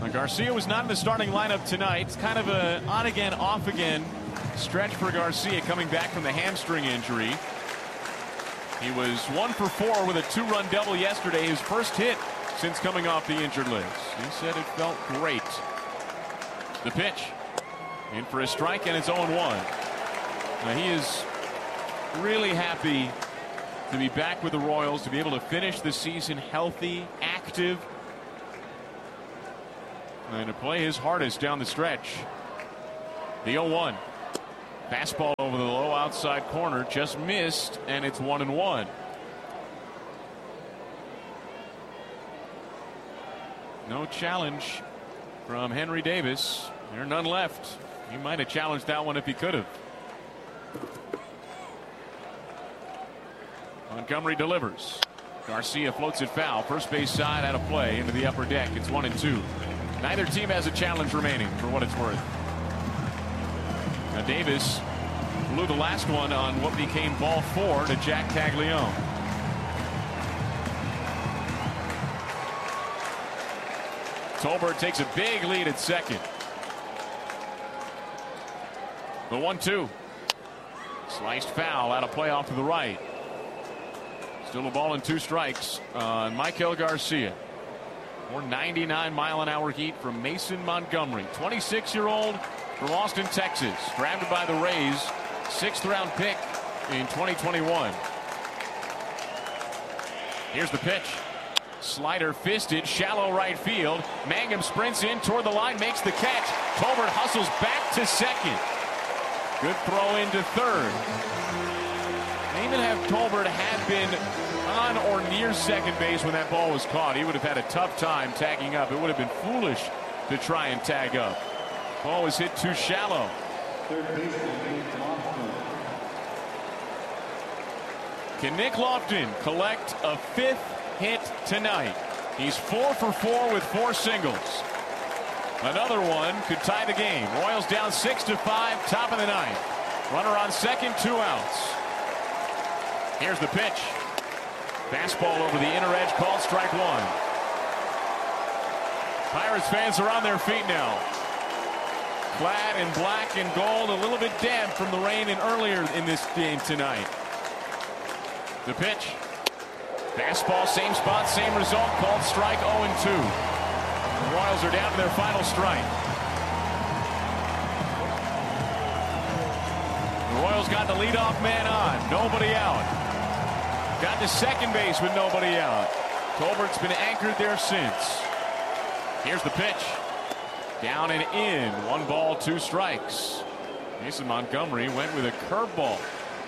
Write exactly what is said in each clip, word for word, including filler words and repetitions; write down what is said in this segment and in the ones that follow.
Garcia was not in the starting lineup tonight. It's kind of a on-again, off-again stretch for Garcia coming back from the hamstring injury. He was one for four with a two-run double yesterday, his first hit since coming off the injured list. He said it felt great. The pitch. In for a strike, and it's oh one. Now he is really happy to be back with the Royals, to be able to finish the season healthy, active, and to play his hardest down the stretch. The oh one. Fastball over the low outside corner, just missed, and it's one and one. No challenge from Henry Davis. There are none left. He might have challenged that one if he could have. Montgomery delivers. Garcia floats it foul. First base side out of play into the upper deck. It's one and two. Neither team has a challenge remaining, for what it's worth. Now Davis blew the last one on what became ball four to Jack Taglione. Tolbert takes a big lead at second. The one two. Sliced foul out of play off to the right. Still a ball and two strikes on Maikel Garcia. More ninety-nine mile an hour heat from Mason Montgomery, twenty-six year old from Austin, Texas, drafted by the Rays, sixth round pick in twenty twenty-one. Here's the pitch. Slider fisted, shallow right field. Mangum sprints in toward the line, makes the catch. Tolbert hustles back to second. Good throw into third. Even have Tolbert had been on or near second base when that ball was caught, he would have had a tough time tagging up. It would have been foolish to try and tag up. Ball was hit too shallow. Can Nick Lofton collect a fifth hit tonight? He's four for four with four singles. Another one could tie the game. Royals down six to five, top of the ninth. Runner on second, two outs. Here's the pitch. Fastball over the inner edge, called strike one. Pirates fans are on their feet now. Clad in black and gold, a little bit damp from the rain and earlier in this game tonight. The pitch. Fastball, same spot, same result, called strike oh and two. The Royals are down to their final strike. The Royals got the leadoff man on, nobody out. Got to second base with nobody out. Tolbert's been anchored there since. Here's the pitch. Down and in. One ball, two strikes. Mason Montgomery went with a curveball.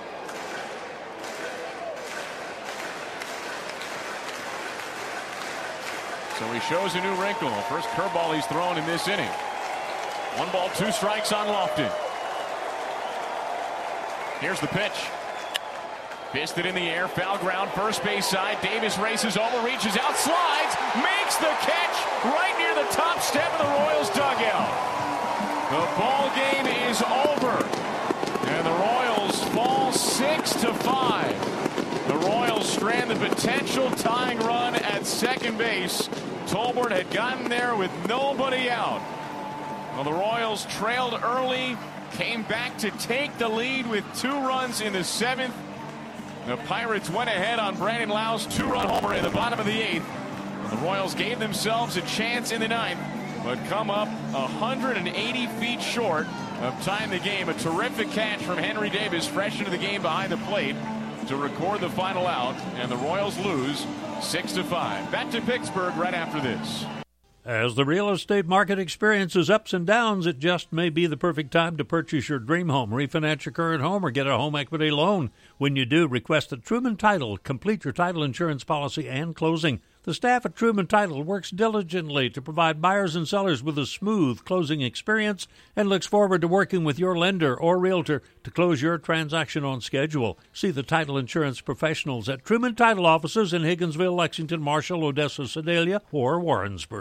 So he shows a new wrinkle. First curveball he's thrown in this inning. One ball, two strikes on Lofton. Here's the pitch. Fisted in the air, foul ground, first base side. Davis races over, reaches out, slides, makes the catch right near the top step of the Royals dugout. The ball game is over, and the Royals fall six to five. The Royals strand the potential tying run at second base. Tolbert had gotten there with nobody out. Well, the Royals trailed early, came back to take the lead with two runs in the seventh. The Pirates went ahead on Brandon Lau's two-run homer in the bottom of the eighth. The Royals gave themselves a chance in the ninth, but come up one hundred eighty feet short of tying the game. A terrific catch from Henry Davis, fresh into the game behind the plate to record the final out, and the Royals lose six to five. Back to Pittsburgh right after this. As the real estate market experiences ups and downs, it just may be the perfect time to purchase your dream home, refinance your current home, or get a home equity loan. When you do, request at Truman Title. Complete your title insurance policy and closing. The staff at Truman Title works diligently to provide buyers and sellers with a smooth closing experience and looks forward to working with your lender or realtor to close your transaction on schedule. See the title insurance professionals at Truman Title offices in Higginsville, Lexington, Marshall, Odessa, Sedalia, or Warrensburg.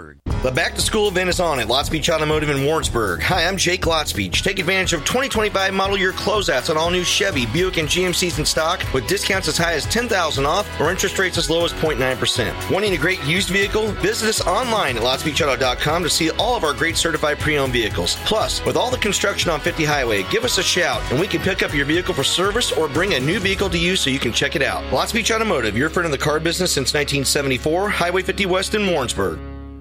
The back-to-school event is on at Lots Beach Automotive in Warrensburg. Hi, I'm Jake Lots Beach. Take advantage of twenty twenty-five model year closeouts on all new Chevy, Buick, and G M Cs in stock with discounts as high as ten thousand dollars off or interest rates as low as zero point nine percent. Wanting a great used vehicle? Visit us online at lots beach auto dot com to see all of our great certified pre-owned vehicles. Plus, with all the construction on fifty Highway, give us a shout and we can pick up your vehicle for service or bring a new vehicle to you so you can check it out. Lots Beach Automotive, your friend in the car business since nineteen seventy-four, Highway fifty West in Warrensburg.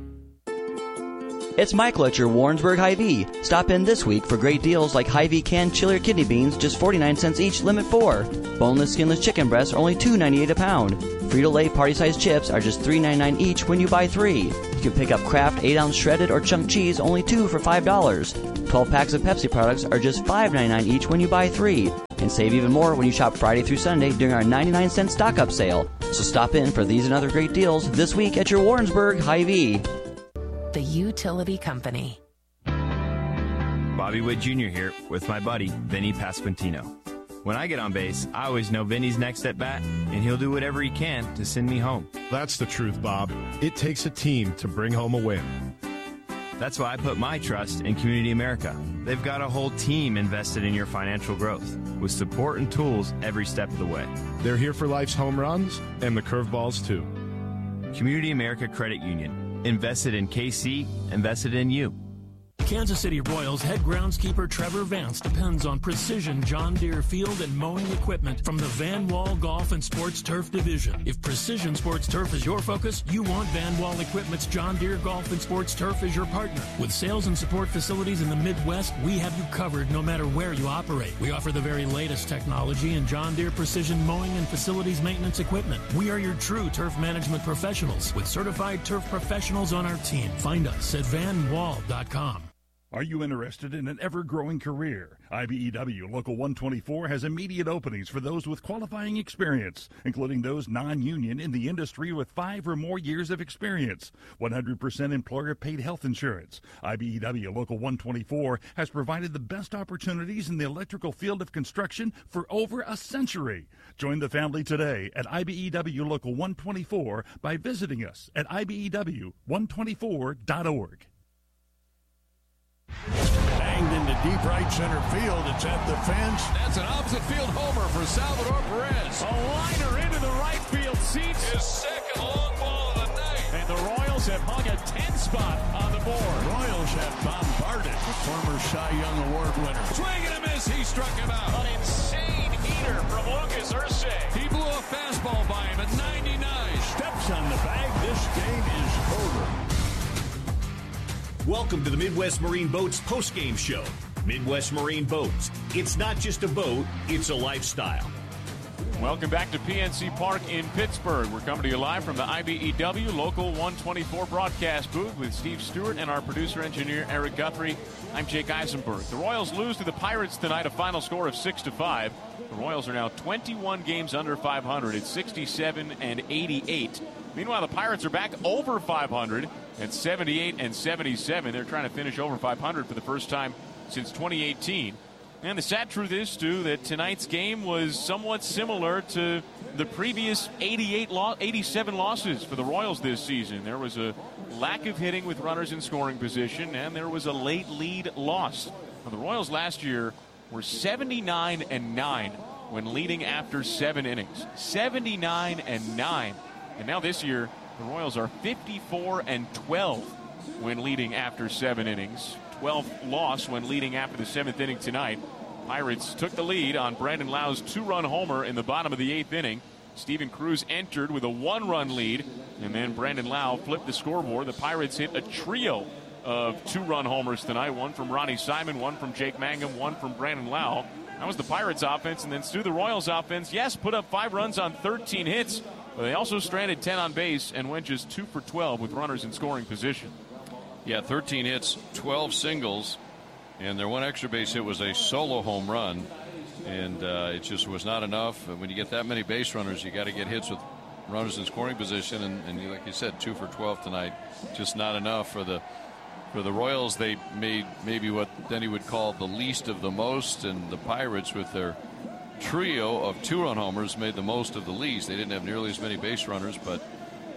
It's Michael at your Warrensburg Hy-Vee. Stop in this week for great deals like Hy-Vee canned chili or kidney beans, just forty-nine cents each, limit four. Boneless, skinless chicken breasts are only two ninety-eight a pound. Frito-Lay party-sized chips are just three ninety-nine each when you buy three. You can pick up Kraft eight ounce shredded or chunk cheese, only two for five dollars. twelve packs of Pepsi products are just five ninety-nine each when you buy three. And save even more when you shop Friday through Sunday during our ninety-nine cent stock-up sale. So stop in for these and other great deals this week at your Warrensburg Hy-Vee. The Utility Company. Bobby Witt Junior here with my buddy, Vinny Pasquantino. When I get on base, I always know Vinny's next at bat, and he'll do whatever he can to send me home. That's the truth, Bob. It takes a team to bring home a win. That's why I put my trust in Community America. They've got a whole team invested in your financial growth, with support and tools every step of the way. They're here for life's home runs and the curveballs, too. Community America Credit Union. Invested in K C, invested in you. Kansas City Royals head groundskeeper Trevor Vance depends on precision John Deere field and mowing equipment from the Van Wall Golf and Sports Turf Division. If precision sports turf is your focus, you want Van Wall Equipment's John Deere Golf and Sports Turf as your partner. With sales and support facilities in the Midwest, we have you covered no matter where you operate. We offer the very latest technology in John Deere precision mowing and facilities maintenance equipment. We are your true turf management professionals with certified turf professionals on our team. Find us at van wall dot com. Are you interested in an ever-growing career? I B E W Local one twenty-four has immediate openings for those with qualifying experience, including those non-union in the industry with five or more years of experience. one hundred percent employer-paid health insurance. I B E W Local one twenty-four has provided the best opportunities in the electrical field of construction for over a century. Join the family today at I B E W Local one twenty-four by visiting us at I B E W one twenty-four dot org. Banged into deep right center field. It's at the fence. That's an opposite field homer for Salvador Perez. A liner into the right field seats. His second long ball of the night. And the Royals have hung a ten spot on the board. Royals have bombarded the former Cy Young Award winner. Swing and a miss. He struck him out. An insane heater from Lucas Ursay. He blew a fastball by him at ninety-nine. Steps on the bag. This game is over. Welcome to the Midwest Marine Boats postgame show. Midwest Marine Boats. It's not just a boat, it's a lifestyle. Welcome back to P N C Park in Pittsburgh. We're coming to you live from the I B E W Local one twenty-four broadcast booth with Steve Stewart and our producer-engineer Eric Guthrie. I'm Jake Eisenberg. The Royals lose to the Pirates tonight, a final score of six to five. The Royals are now twenty-one games under five hundred at sixty-seven and eighty-eight. Meanwhile, the Pirates are back over five hundred at seventy-eight and seventy-seven. They're trying to finish over five hundred for the first time since twenty eighteen. And the sad truth is, too, that tonight's game was somewhat similar to the previous eighty-eight, lo- eighty-seven losses for the Royals this season. There was a lack of hitting with runners in scoring position, and there was a late lead loss. Now, the Royals last year were seventy-nine and nine when leading after seven innings. seventy-nine and nine. And now this year, the Royals are fifty-four and twelve when leading after seven innings. twelfth loss when leading after the seventh inning tonight. Pirates took the lead on Brandon Lau's two-run homer in the bottom of the eighth inning. Steven Cruz entered with a one-run lead, and then Brandon Lau flipped the scoreboard. The Pirates hit a trio of two-run homers tonight, one from Ronnie Simon, one from Jake Mangum, one from Brandon Lau. That was the Pirates' offense, and then Stu, the Royals' offense, yes, put up five runs on thirteen hits, but they also stranded ten on base and went just two for twelve with runners in scoring position. Yeah, thirteen hits, twelve singles, and their one extra base hit was a solo home run, and uh, it just was not enough. When you get that many base runners, you got to get hits with runners in scoring position, and, and like you said, two for twelve tonight, just not enough for the for the Royals. They made maybe what Denny would call the least of the most, and the Pirates with their trio of two-run homers made the most of the least. They didn't have nearly as many base runners, but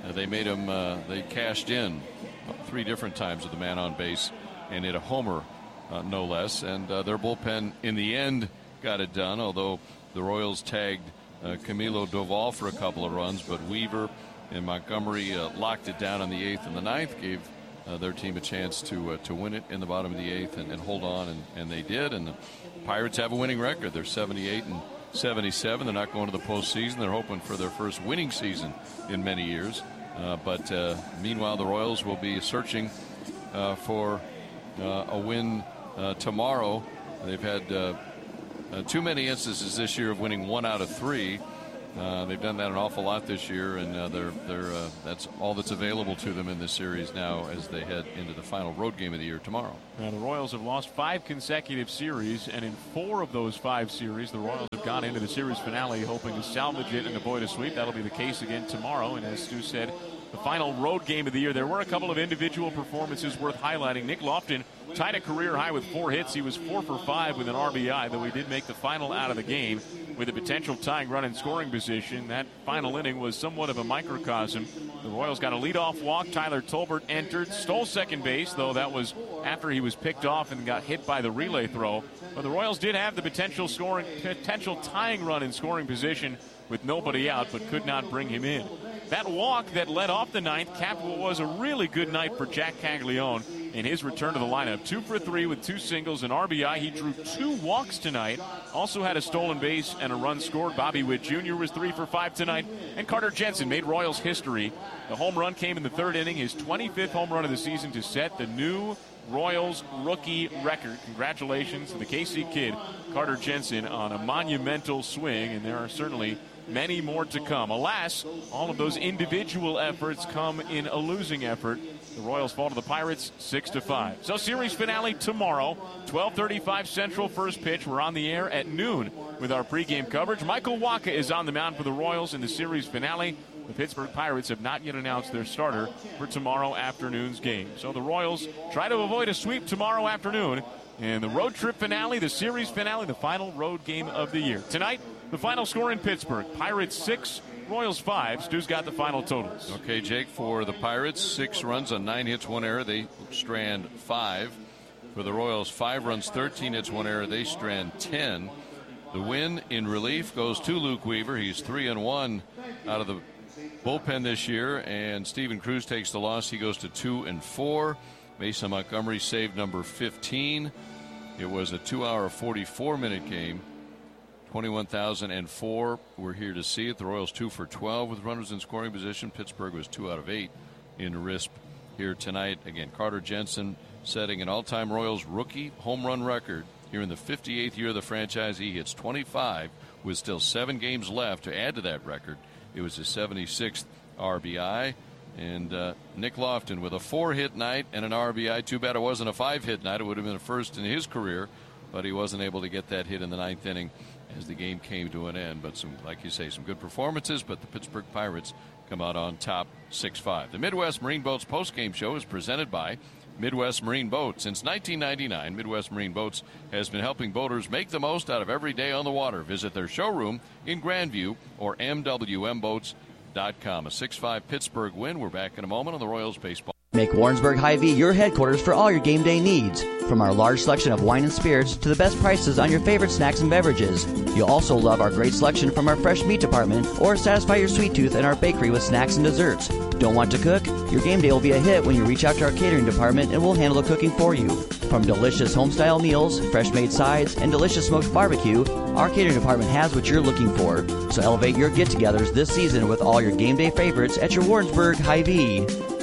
uh, they made him, uh, they cashed in three different times with the man on base and hit a homer, uh, no less. And uh, their bullpen in the end got it done, although the Royals tagged uh, Camilo Doval for a couple of runs, but Weaver and Montgomery uh, locked it down in the eighth and the ninth, gave uh, their team a chance to uh, to win it in the bottom of the eighth and, and hold on, and, and they did. And the Pirates have a winning record. They're seventy-eight and seventy-seven. They're not going to the postseason. They're hoping for their first winning season in many years. Uh, but uh, meanwhile, the Royals will be searching uh, for uh, a win uh, tomorrow. They've had uh, uh, too many instances this year of winning one out of three. Uh, they've done that an awful lot this year, and uh, they're they're uh, that's all that's available to them in this series now as they head into the final road game of the year tomorrow. Now, the Royals have lost five consecutive series, and in four of those five series, the Royals have gone into the series finale hoping to salvage it and avoid a sweep. That'll be the case again tomorrow, and as Stu said, the final road game of the year. There were a couple of individual performances worth highlighting. Nick Lofton tied a career high with four hits. He was four for five with an R B I, though he did make the final out of the game with a potential tying run in scoring position. That final inning was somewhat of a microcosm. The Royals got a leadoff walk. Tyler Tolbert entered, stole second base, though that was after he was picked off and got hit by the relay throw. But the Royals did have the potential scoring, potential tying run in scoring position with nobody out, but could not bring him in. That walk that led off the ninth capped what was a really good night for Jack Caglione in his return to the lineup. Two for three with two singles and R B I. He drew two walks tonight. Also had a stolen base and a run scored. Bobby Witt Junior was three for five tonight. And Carter Jensen made Royals history. The home run came in the third inning, his twenty-fifth home run of the season to set the new Royals rookie record. Congratulations to the K C kid, Carter Jensen, on a monumental swing, and there are certainly many more to come. Alas, all of those individual efforts come in a losing effort. The Royals fall to the Pirates six to five. So series finale tomorrow, twelve thirty-five Central, first pitch. We're on the air at noon with our pregame coverage. Michael Wacha is on the mound for the Royals in the series finale. The Pittsburgh Pirates have not yet announced their starter for tomorrow afternoon's game. So the Royals try to avoid a sweep tomorrow afternoon. And the road trip finale, the series finale, the final road game of the year. Tonight, the final score in Pittsburgh, Pirates six, Royals five. Stu's got the final totals. Okay, Jake, for the Pirates, six runs on nine hits, one error. They strand five. For the Royals, five runs, thirteen hits, one error. They strand ten. The win in relief goes to Luke Weaver. He's three and one out of the bullpen this year. And Steven Cruz takes the loss. He goes to two and four. Mason Montgomery saved number fifteen. It was a two-hour, forty-four minute game. twenty-one thousand four were here to see it. The Royals two for twelve with runners in scoring position. Pittsburgh was two out of eight in R I S P here tonight. Again, Carter Jensen setting an all-time Royals rookie home run record here in the fifty-eighth year of the franchise. He hits twenty-five with still seven games left to add to that record. It was his seventy-sixth R B I. And uh, Nick Lofton with a four-hit night and an R B I. Too bad it wasn't a five-hit night. It would have been a first in his career, but he wasn't able to get that hit in the ninth inning as the game came to an end. But some, like you say, some good performances, but the Pittsburgh Pirates come out on top six five. The Midwest Marine Boats postgame show is presented by Midwest Marine Boats. Since nineteen ninety-nine, Midwest Marine Boats has been helping boaters make the most out of every day on the water. Visit their showroom in Grandview or M W M boats dot com. A six five Pittsburgh win. We're back in a moment on the Royals baseball. Make Warrensburg Hy-Vee your headquarters for all your game day needs. From our large selection of wine and spirits to the best prices on your favorite snacks and beverages. You'll also love our great selection from our fresh meat department or satisfy your sweet tooth in our bakery with snacks and desserts. Don't want to cook? Your game day will be a hit when you reach out to our catering department and we'll handle the cooking for you. From delicious home-style meals, fresh-made sides, and delicious smoked barbecue, our catering department has what you're looking for. So elevate your get-togethers this season with all your game day favorites at your Warrensburg Hy-Vee.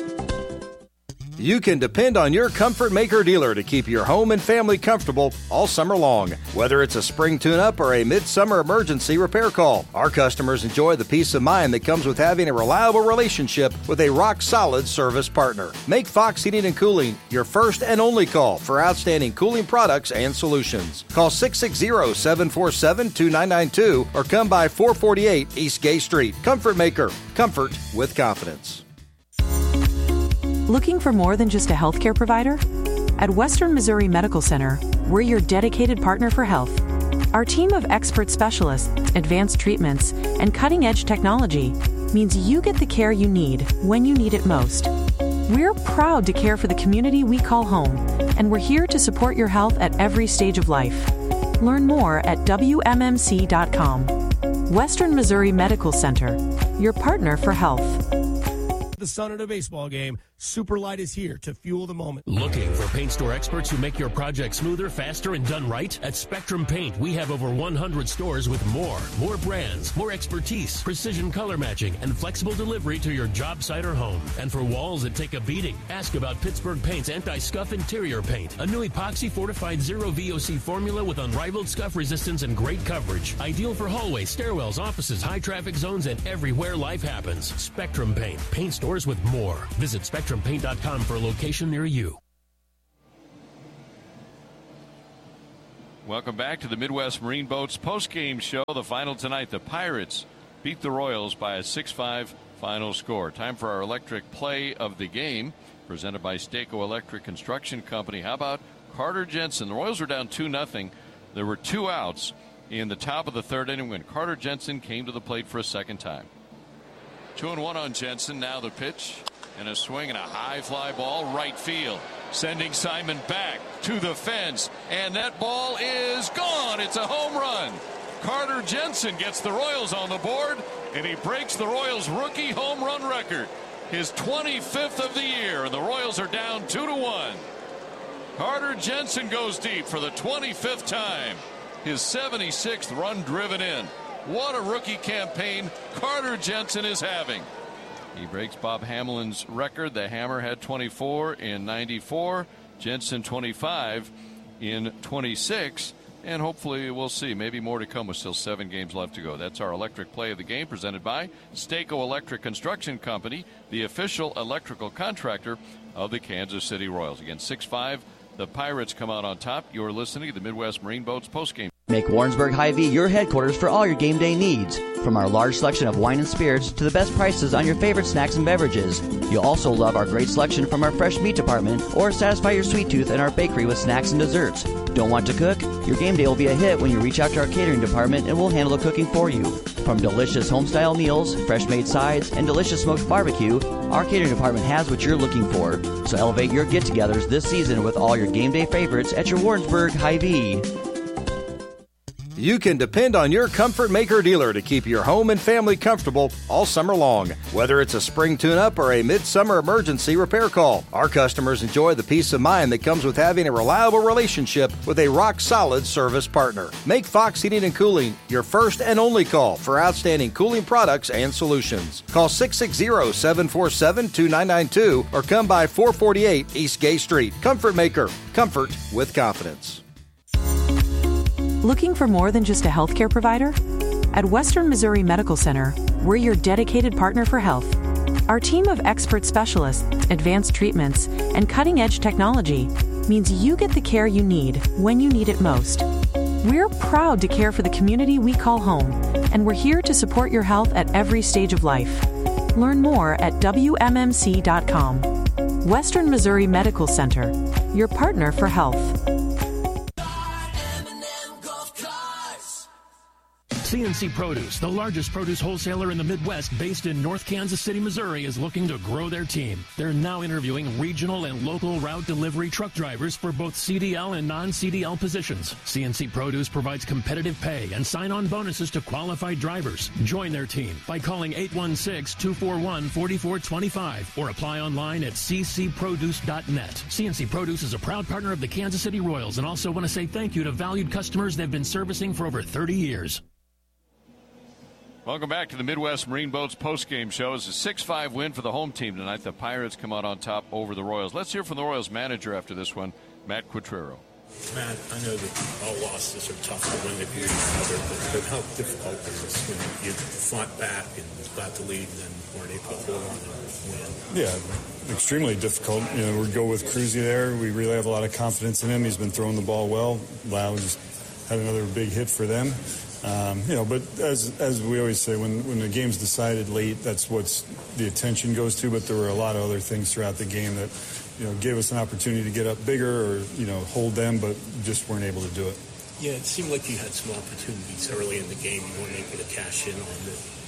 You can depend on your Comfort Maker dealer to keep your home and family comfortable all summer long. Whether it's a spring tune-up or a midsummer emergency repair call, our customers enjoy the peace of mind that comes with having a reliable relationship with a rock-solid service partner. Make Fox Heating and Cooling your first and only call for outstanding cooling products and solutions. Call six six zero, seven four seven, two nine nine two or come by four forty-eight East Gay Street. Comfort Maker. Comfort with confidence. Looking for more than just a healthcare provider? At Western Missouri Medical Center, we're your dedicated partner for health. Our team of expert specialists, advanced treatments, and cutting-edge technology means you get the care you need when you need it most. We're proud to care for the community we call home, and we're here to support your health at every stage of life. Learn more at W M M C dot com. Western Missouri Medical Center, your partner for health. The sun at a baseball game, Superlight is here to fuel the moment. Looking for paint store experts who make your project smoother, faster, and done right? At Spectrum Paint, we have over one hundred stores with more. More brands, more expertise, precision color matching, and flexible delivery to your job site or home. And for walls that take a beating, ask about Pittsburgh Paint's anti-scuff interior paint. A new epoxy-fortified zero V O C formula with unrivaled scuff resistance and great coverage. Ideal for hallways, stairwells, offices, high-traffic zones, and everywhere life happens. Spectrum Paint. Paint stores with more. Visit Spectrum Paint dot com for a location near you. Welcome back to the Midwest Marine Boats postgame show. The final tonight, the Pirates beat the Royals by a six five final score. Time for our electric play of the game, presented by Stako Electric Construction Company. How about Carter Jensen? The Royals were down two nothing. There were two outs in the top of the third inning when Carter Jensen came to the plate for a second time. Two and one on Jensen. Now the pitch. And a swing and a high fly ball right field, sending Simon back to the fence, and that ball is gone. It's a home run. Carter Jensen gets the Royals on the board, and he breaks the Royals rookie home run record, his twenty-fifth of the year, and the Royals are down two to one. Carter Jensen goes deep for the twenty-fifth time, his seventy-sixth run driven in. What a rookie campaign Carter Jensen is having. He breaks Bob Hamlin's record. The Hammer had twenty-four in ninety-four, Jensen twenty-five in twenty-six, and hopefully we'll see maybe more to come with still seven games left to go. That's our electric play of the game, presented by Stako Electric Construction Company, the official electrical contractor of the Kansas City Royals. Again, six five, the Pirates come out on top. You're listening to the Midwest Marine Boats postgame. Make Warrensburg Hy-Vee your headquarters for all your game day needs. From our large selection of wine and spirits to the best prices on your favorite snacks and beverages. You'll also love our great selection from our fresh meat department, or satisfy your sweet tooth in our bakery with snacks and desserts. Don't want to cook? Your game day will be a hit when you reach out to our catering department and we'll handle the cooking for you. From delicious home-style meals, fresh-made sides, and delicious smoked barbecue, our catering department has what you're looking for. So elevate your get-togethers this season with all your game day favorites at your Warrensburg Hy-Vee. You can depend on your Comfort Maker dealer to keep your home and family comfortable all summer long. Whether it's a spring tune-up or a midsummer emergency repair call, our customers enjoy the peace of mind that comes with having a reliable relationship with a rock-solid service partner. Make Fox Heating and Cooling your first and only call for outstanding cooling products and solutions. Call six six zero, seven four seven, two nine nine two or come by four forty-eight East Gay Street. Comfort Maker. Comfort with confidence. Looking for more than just a healthcare provider? At Western Missouri Medical Center, we're your dedicated partner for health. Our team of expert specialists, advanced treatments, and cutting-edge technology means you get the care you need when you need it most. We're proud to care for the community we call home, and we're here to support your health at every stage of life. Learn more at W M M C dot com. Western Missouri Medical Center, your partner for health. C N C Produce, the largest produce wholesaler in the Midwest based in North Kansas City, Missouri, is looking to grow their team. They're now interviewing regional and local route delivery truck drivers for both C D L and non-C D L positions. C N C Produce provides competitive pay and sign-on bonuses to qualified drivers. Join their team by calling eight one six, two four one, four four two five or apply online at c c produce dot net. C N C Produce is a proud partner of the Kansas City Royals and also want to say thank you to valued customers they've been servicing for over thirty years. Welcome back to the Midwest Marine Boats postgame show. It's a six five win for the home team tonight. The Pirates come out on top over the Royals. Let's hear from the Royals manager after this one, Matt Quatrero. Matt, I know that all losses are tough to win if you're another, but, but how difficult is this when you fought back and got the lead and then weren't able to hold on and win? Yeah, extremely difficult. You know, we go with Cruzy there. We really have a lot of confidence in him. He's been throwing the ball well. Lau just had another big hit for them. Um, you know, but as as we always say, when, when the game's decided late, that's what's the attention goes to. But there were a lot of other things throughout the game that, you know, gave us an opportunity to get up bigger or, you know, hold them, but just weren't able to do it. Yeah, it seemed like you had some opportunities early in the game. You weren't able to cash in on the uh,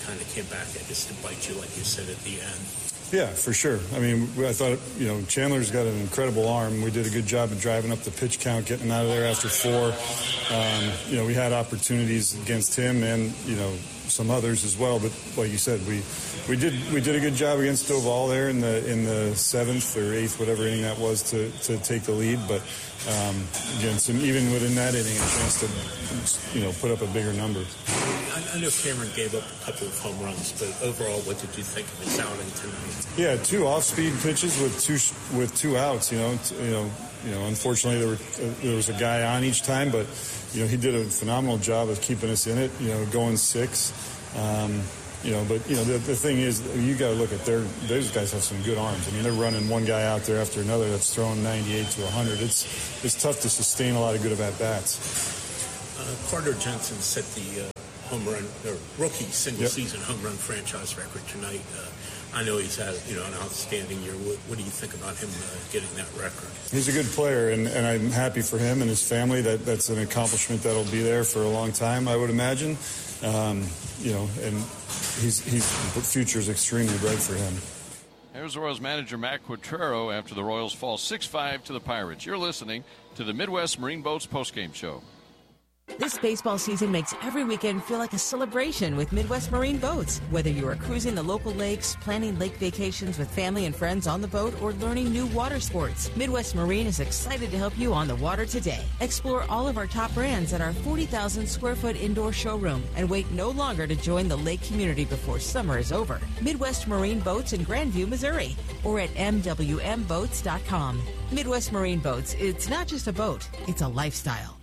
kind of came back, I guess, to bite you, like you said, at the end. Yeah, for sure. I mean, I thought, you know, Chandler's got an incredible arm. We did a good job of driving up the pitch count, getting out of there after four. Um, you know, we had opportunities against him and, you know, some others as well. But like you said, we we did we did a good job against Doval there in the in the seventh or eighth, whatever inning that was, to, to take the lead. But um, again, some, even within that inning, a chance to, you know, put up a bigger number. I, I know Cameron gave up a couple of home runs, but overall, what did you think of his outing tonight? Yeah, two off-speed pitches with two with two outs. You know, you know, you know. Unfortunately, there were uh, there was a guy on each time, but you know, he did a phenomenal job of keeping us in it. You know, going six. Um, you know, but you know, the, the thing is, you got to look at their. Those guys have some good arms. I mean, they're running one guy out there after another that's throwing ninety-eight to one hundred. It's it's tough to sustain a lot of good at bats. Uh, Carter Johnson set the uh, home run or rookie single yep. season home run franchise record tonight. Uh, I know he's had, you know, an outstanding year. What, what do you think about him uh, getting that record? He's a good player, and, and I'm happy for him and his family. That that's an accomplishment that'll be there for a long time, I would imagine. Um, you know, and he's he's the future is extremely bright for him. Here's the Royals manager Matt Quatrero after the Royals fall six five to the Pirates. You're listening to the Midwest Marine Boats postgame show. This baseball season makes every weekend feel like a celebration with Midwest Marine Boats. Whether you are cruising the local lakes, planning lake vacations with family and friends on the boat, or learning new water sports, Midwest Marine is excited to help you on the water today. Explore all of our top brands at our forty thousand square foot indoor showroom and wait no longer to join the lake community before summer is over. Midwest Marine Boats in Grandview, Missouri, or at m w m boats dot com. Midwest Marine Boats, it's not just a boat, it's a lifestyle.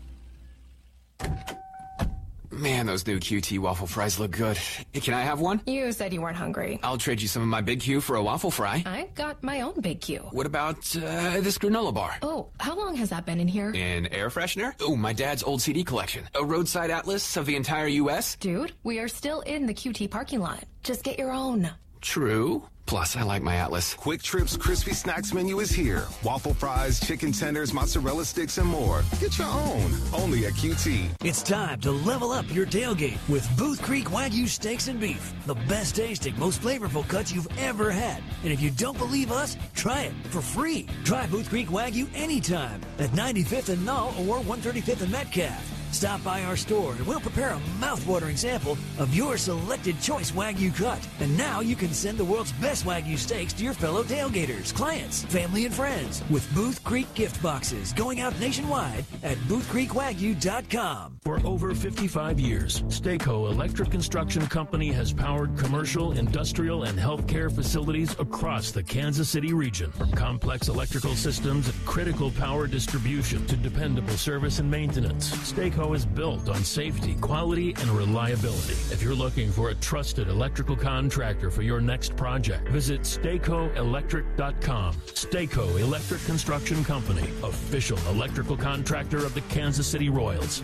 Man, those new Q T waffle fries look good. Hey, can I have one? You said you weren't hungry. I'll trade you some of my Big Q for a waffle fry. I got my own Big Q. What about uh, this granola bar? Oh, how long has that been in here? An air freshener? Oh, my dad's old C D collection. A roadside atlas of the entire U S? Dude, we are still in the Q T parking lot. Just get your own. True. Plus, I like my Atlas. Quick Trip's Crispy Snacks menu is here. Waffle fries, chicken tenders, mozzarella sticks, and more. Get your own. Only at Q T. It's time to level up your tailgate with Booth Creek Wagyu Steaks and Beef. The best tasting, most flavorful cuts you've ever had. And if you don't believe us, try it for free. Try Booth Creek Wagyu anytime at ninety-fifth and Null or one thirty-fifth and Metcalf. Stop by our store and we'll prepare a mouth-watering sample of your selected choice Wagyu cut. And now you can send the world's best Wagyu steaks to your fellow tailgaters, clients, family, and friends with Booth Creek gift boxes going out nationwide at booth creek wagyu dot com. For over fifty-five years, Stayco Electric Construction Company has powered commercial, industrial, and healthcare facilities across the Kansas City region. From complex electrical systems and critical power distribution to dependable service and maintenance, Stayco is built on safety, quality, and reliability. If you're looking for a trusted electrical contractor for your next project, visit stayco electric dot com. Stayco Electric Construction Company, official electrical contractor of the Kansas City Royals.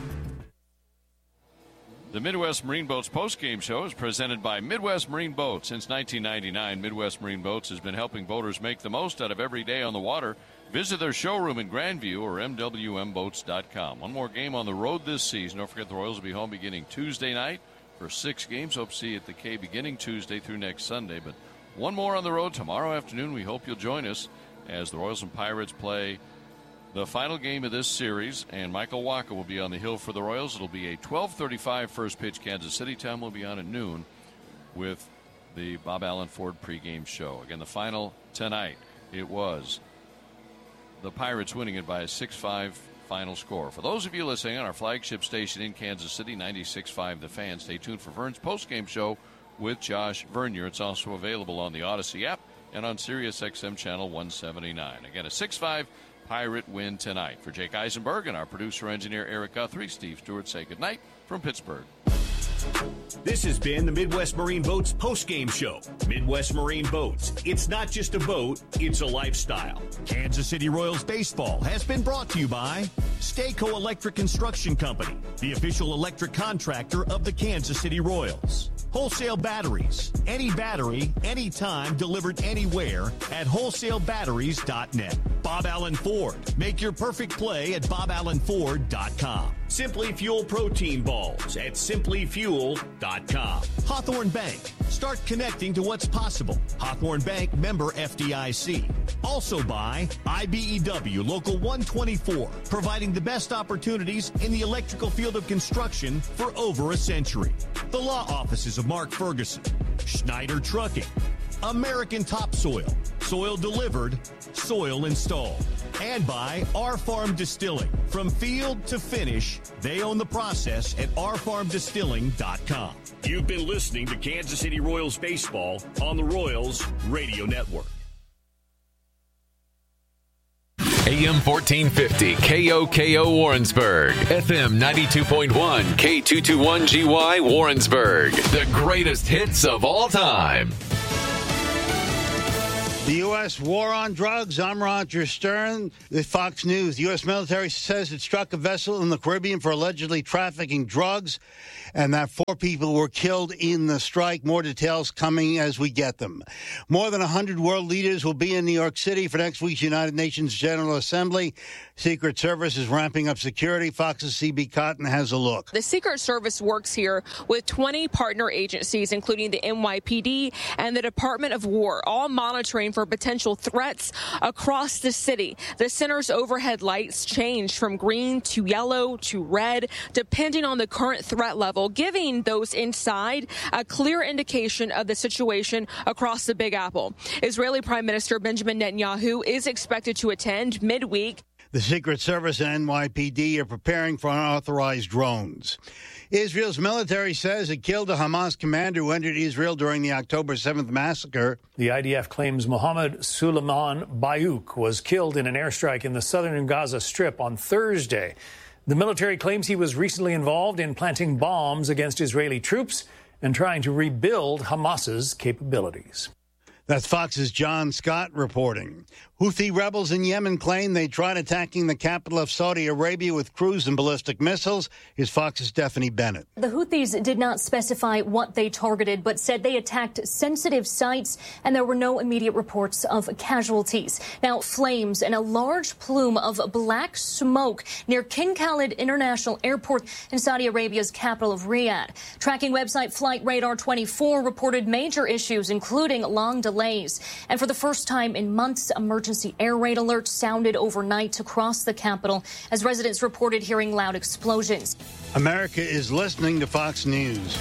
The Midwest Marine Boats postgame show is presented by Midwest Marine Boats. Since nineteen ninety-nine, Midwest Marine Boats has been helping boaters make the most out of every day on the water. Visit their showroom in Grandview or m w m boats dot com. One more game on the road this season. Don't forget the Royals will be home beginning Tuesday night for six games. Hope to see you at the K beginning Tuesday through next Sunday. But one more on the road tomorrow afternoon. We hope you'll join us as the Royals and Pirates play the final game of this series. And Michael Wacha will be on the hill for the Royals. It'll be a twelve thirty-five first pitch Kansas City time. We'll be on at noon with the Bob Allen Ford pregame show. Again, the final tonight, it was the Pirates winning it by a six five final score. For those of you listening on our flagship station in Kansas City, ninety-six point five The Fan, stay tuned for Vern's postgame show with Josh Vernier. It's also available on the Odyssey app and on Sirius X M channel one seventy-nine. Again, a six five Pirate win tonight. For Jake Eisenberg and our producer-engineer Eric Guthrie, Steve Stewart say goodnight from Pittsburgh. This has been the Midwest Marine Boats postgame show. Midwest Marine Boats. It's not just a boat, it's a lifestyle. Kansas City Royals baseball has been brought to you by Stayco Electric Construction Company, the official electric contractor of the Kansas City Royals. Wholesale batteries. Any battery, anytime, delivered anywhere at wholesale batteries dot net. Bob Allen Ford. Make your perfect play at bob allen ford dot com. Simply Fuel protein balls at simply fuel dot com. Hawthorne Bank. Start connecting to what's possible. Hawthorne Bank, member F D I C. Also by I B E W Local one twenty-four, providing the best opportunities in the electrical field of construction for over a century. The law offices of Mark Ferguson, Schneider Trucking, American Topsoil, soil delivered, soil installed. And by Our Farm Distilling. From field to finish, they own the process at our farm distilling dot com. You've been listening to Kansas City Royals baseball on the Royals Radio Network. A M fourteen fifty K O K O Warrensburg, F M ninety-two point one K two twenty-one G Y Warrensburg. The greatest hits of all time. The U S war on drugs. I'm Roger Stern. The Fox News. The U S military says it struck a vessel in the Caribbean for allegedly trafficking drugs and that four people were killed in the strike. More details coming as we get them. More than one hundred world leaders will be in New York City for next week's United Nations General Assembly. Secret Service is ramping up security. Fox's C B Cotton has a look. The Secret Service works here with twenty partner agencies, including the N Y P D and the Department of War, all monitoring for potential threats across the city. The center's overhead lights change from green to yellow to red, depending on the current threat level, giving those inside a clear indication of the situation across the Big Apple. Israeli Prime Minister Benjamin Netanyahu is expected to attend midweek. The Secret Service and N Y P D are preparing for unauthorized drones. Israel's military says it killed a Hamas commander who entered Israel during the October seventh massacre. The I D F claims Mohammed Suleiman Bayouk was killed in an airstrike in the southern Gaza Strip on Thursday. The military claims he was recently involved in planting bombs against Israeli troops and trying to rebuild Hamas's capabilities. That's Fox's John Scott reporting. Houthi rebels in Yemen claim they tried attacking the capital of Saudi Arabia with cruise and ballistic missiles. Here's Fox's Stephanie Bennett. The Houthis did not specify what they targeted, but said they attacked sensitive sites, and there were no immediate reports of casualties. Now, flames and a large plume of black smoke near King Khalid International Airport in Saudi Arabia's capital of Riyadh. Tracking website Flight Radar twenty-four reported major issues, including long delays. And for the first time in months, emergency air raid alerts sounded overnight across the capital as residents reported hearing loud explosions. America is listening to Fox News.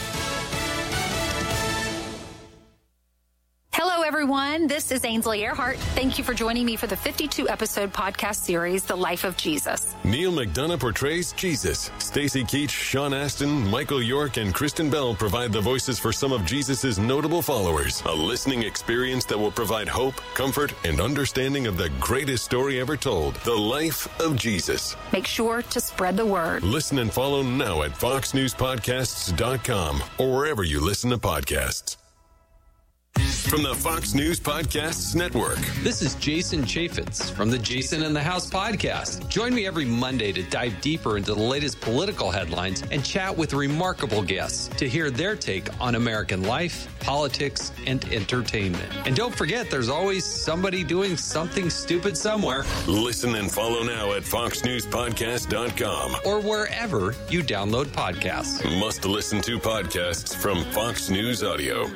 Hello, everyone. This is Ainsley Earhart. Thank you for joining me for the fifty-two episode podcast series, The Life of Jesus. Neil McDonough portrays Jesus. Stacey Keach, Sean Astin, Michael York, and Kristen Bell provide the voices for some of Jesus' notable followers. A listening experience that will provide hope, comfort, and understanding of the greatest story ever told, The Life of Jesus. Make sure to spread the word. Listen and follow now at fox news podcasts dot com or wherever you listen to podcasts. From the Fox News Podcasts Network. This is Jason Chaffetz from the Jason in the House podcast. Join me every Monday to dive deeper into the latest political headlines and chat with remarkable guests to hear their take on American life, politics, and entertainment. And don't forget, there's always somebody doing something stupid somewhere. Listen and follow now at fox news podcast dot com or wherever you download podcasts. Must listen to podcasts from Fox News Audio.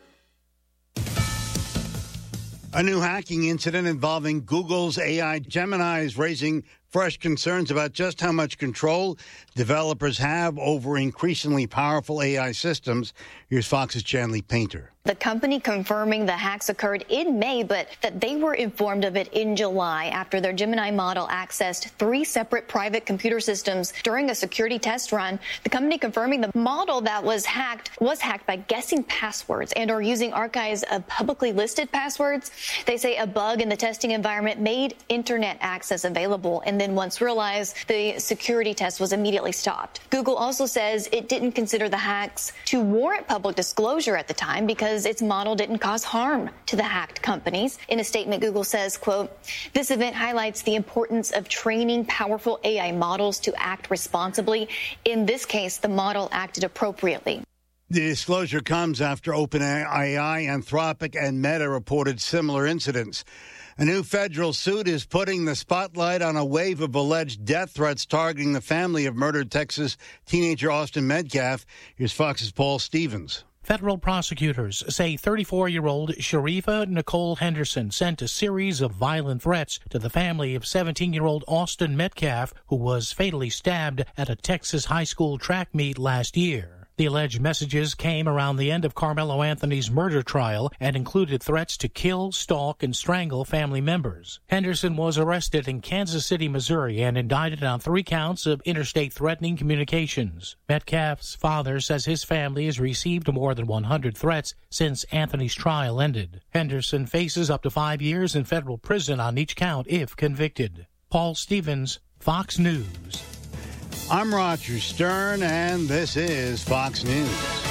A new hacking incident involving Google's A I Gemini is raising fresh concerns about just how much control developers have over increasingly powerful A I systems. Here's Fox's Chanley Painter. The company confirming the hacks occurred in May, but that they were informed of it in July after their Gemini model accessed three separate private computer systems during a security test run. The company confirming the model that was hacked was hacked by guessing passwords and or using archives of publicly listed passwords. They say a bug in the testing environment made internet access available, and then once realized, the security test was immediately stopped. Google also says it didn't consider the hacks to warrant public disclosure at the time because its model didn't cause harm to the hacked companies. In a statement, Google says, quote, "This event highlights the importance of training powerful A I models to act responsibly. In this case, the model acted appropriately." The disclosure comes after OpenAI, Anthropic, and Meta reported similar incidents. A new federal suit is putting the spotlight on a wave of alleged death threats targeting the family of murdered Texas teenager Austin Metcalf. Here's Fox's Paul Stevens. Federal prosecutors say thirty-four-year-old Sharifa Nicole Henderson sent a series of violent threats to the family of seventeen-year-old Austin Metcalf, who was fatally stabbed at a Texas high school track meet last year. The alleged messages came around the end of Carmelo Anthony's murder trial and included threats to kill, stalk, and strangle family members. Henderson was arrested in Kansas City, Missouri, and indicted on three counts of interstate threatening communications. Metcalf's father says his family has received more than one hundred threats since Anthony's trial ended. Henderson faces up to five years in federal prison on each count if convicted. Paul Stevens, Fox News. I'm Roger Stern, and this is Fox News.